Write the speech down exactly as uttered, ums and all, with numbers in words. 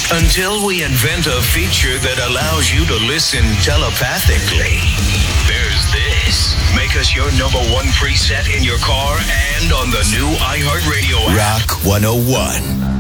Until we invent a feature that allows you to listen telepathically. There's this. Make us your number one preset in your car and on the new iHeartRadio app. Rock one oh one.